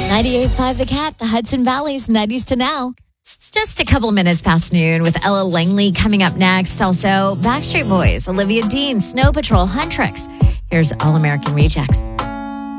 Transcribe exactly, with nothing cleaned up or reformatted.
ninety-eight point five The Cat, the Hudson Valley's nineties to now. Just a couple minutes past noon with Ella Langley coming up next. Also, Backstreet Boys, Olivia Dean, Snow Patrol, Huntrix. Here's All American Rejects.